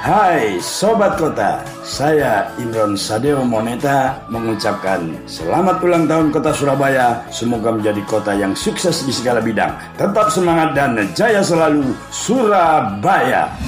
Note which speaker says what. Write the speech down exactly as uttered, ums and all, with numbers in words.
Speaker 1: Hai Sobat Kota, saya Imron Sadeo Moneta mengucapkan selamat ulang tahun Kota Surabaya. Semoga menjadi kota yang sukses di segala bidang. Tetap semangat dan jaya selalu Surabaya.